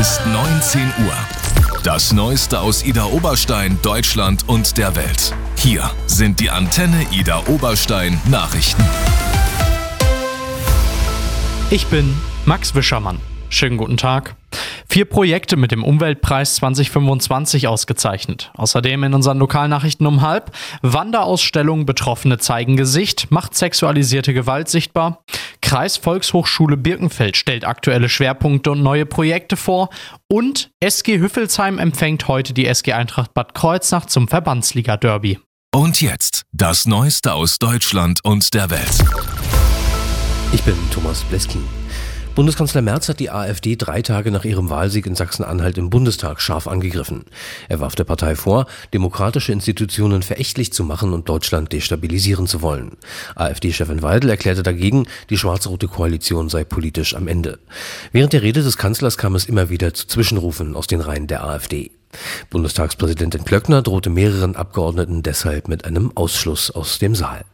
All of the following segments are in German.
ist 19 Uhr. Das Neueste aus Idar Oberstein, Deutschland und der Welt. Hier sind die Antenne Idar Oberstein Nachrichten. Ich bin Max Wischermann. Schönen guten Tag. 4 Projekte mit dem Umweltpreis 2025 ausgezeichnet. Außerdem in unseren Lokalnachrichten um 12:30 Wanderausstellung Betroffene zeigen Gesicht, macht sexualisierte Gewalt sichtbar. Kreisvolkshochschule Birkenfeld stellt aktuelle Schwerpunkte und neue Projekte vor. Und SG Hüffelsheim empfängt heute die SG Eintracht Bad Kreuznach zum Verbandsliga-Derby. Und jetzt das Neueste aus Deutschland und der Welt. Ich bin Thomas Bleskin. Bundeskanzler Merz hat die AfD 3 Tage nach ihrem Wahlsieg in Sachsen-Anhalt im Bundestag scharf angegriffen. Er warf der Partei vor, demokratische Institutionen verächtlich zu machen und Deutschland destabilisieren zu wollen. AfD-Chefin Weidel erklärte dagegen, die schwarz-rote Koalition sei politisch am Ende. Während der Rede des Kanzlers kam es immer wieder zu Zwischenrufen aus den Reihen der AfD. Bundestagspräsidentin Klöckner drohte mehreren Abgeordneten deshalb mit einem Ausschluss aus dem Saal.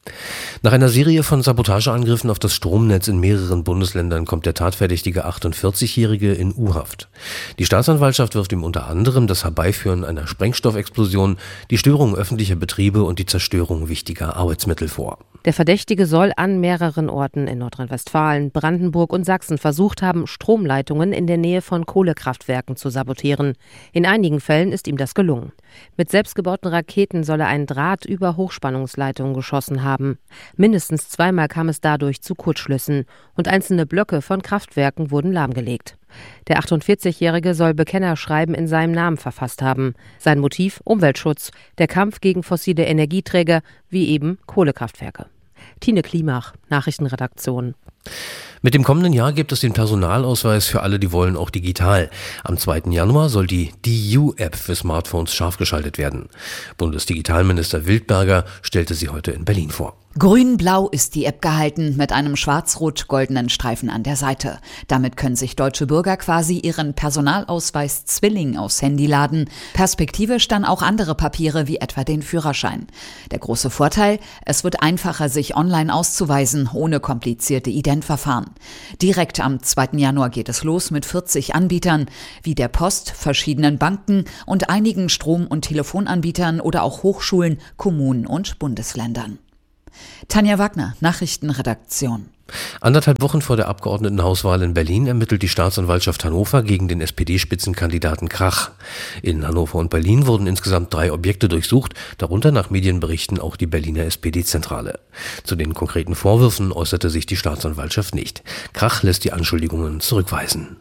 Nach einer Serie von Sabotageangriffen auf das Stromnetz in mehreren Bundesländern kommt der tatverdächtige 48-Jährige in U-Haft. Die Staatsanwaltschaft wirft ihm unter anderem das Herbeiführen einer Sprengstoffexplosion, die Störung öffentlicher Betriebe und die Zerstörung wichtiger Arbeitsmittel vor. Der Verdächtige soll an mehreren Orten in Nordrhein-Westfalen, Brandenburg und Sachsen versucht haben, Stromleitungen in der Nähe von Kohlekraftwerken zu sabotieren. In einigen Fällen ist ihm das gelungen. Mit selbstgebauten Raketen soll er einen Draht über Hochspannungsleitungen geschossen haben. Mindestens 2-mal kam es dadurch zu Kurzschlüssen und einzelne Blöcke von Kraftwerken wurden lahmgelegt. Der 48-Jährige soll Bekennerschreiben in seinem Namen verfasst haben. Sein Motiv: Umweltschutz, der Kampf gegen fossile Energieträger wie eben Kohlekraftwerke. Tine Klimach, Nachrichtenredaktion. Mit dem kommenden Jahr gibt es den Personalausweis für alle, die wollen, auch digital. Am 2. Januar soll die DU-App für Smartphones scharf geschaltet werden. Bundesdigitalminister Wildberger stellte sie heute in Berlin vor. Grün-blau ist die App gehalten, mit einem schwarz-rot-goldenen Streifen an der Seite. Damit können sich deutsche Bürger quasi ihren Personalausweis Zwilling aufs Handy laden. Perspektivisch dann auch andere Papiere, wie etwa den Führerschein. Der große Vorteil: es wird einfacher, sich online auszuweisen, ohne komplizierte Identverfahren. Direkt am 2. Januar geht es los mit 40 Anbietern, wie der Post, verschiedenen Banken und einigen Strom- und Telefonanbietern oder auch Hochschulen, Kommunen und Bundesländern. Tanja Wagner, Nachrichtenredaktion. 1,5 Wochen vor der Abgeordnetenhauswahl in Berlin ermittelt die Staatsanwaltschaft Hannover gegen den SPD-Spitzenkandidaten Krach. In Hannover und Berlin wurden insgesamt 3 Objekte durchsucht, darunter nach Medienberichten auch die Berliner SPD-Zentrale. Zu den konkreten Vorwürfen äußerte sich die Staatsanwaltschaft nicht. Krach lässt die Anschuldigungen zurückweisen.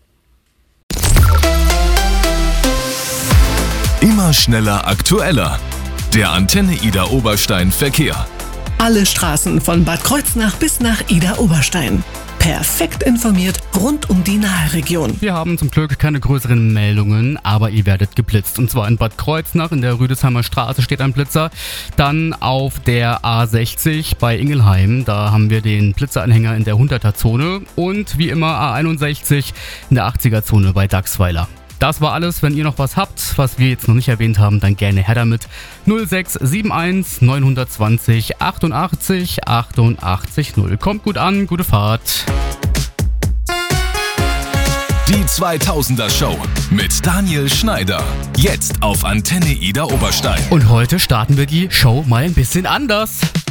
Immer schneller, aktueller. Der Antenne Idar Oberstein Verkehr. Alle Straßen von Bad Kreuznach bis nach Idar Oberstein. Perfekt informiert rund um die Naheregion. Wir haben zum Glück keine größeren Meldungen, aber ihr werdet geblitzt. Und zwar in Bad Kreuznach, in der Rüdesheimer Straße steht ein Blitzer. Dann auf der A60 bei Ingelheim, da haben wir den Blitzeranhänger in der 100er-Zone. Und wie immer A61 in der 80er-Zone bei Dachsweiler. Das war alles. Wenn ihr noch was habt, was wir jetzt noch nicht erwähnt haben, dann gerne her damit. 0671 920 88 88 0. Kommt gut an, gute Fahrt. Die 2000er Show mit Daniel Schneider. Jetzt auf Antenne Idar Oberstein. Und heute starten wir die Show mal ein bisschen anders.